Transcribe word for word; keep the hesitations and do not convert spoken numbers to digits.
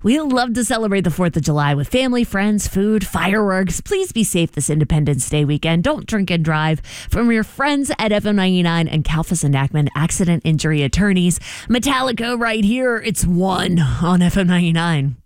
We love to celebrate the fourth of July with family, friends, food, fireworks. Please be safe this Independence Day weekend. Don't drink and drive. From your friends at F M ninety-nine and Kalfas and Ackman Accident Injury Attorneys, Metallica right here. It's one on F M ninety-nine.